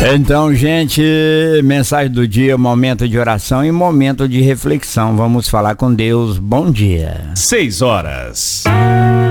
Então, gente, mensagem do dia, momento de oração e momento de reflexão. Vamos falar com Deus. Bom dia. 6 horas.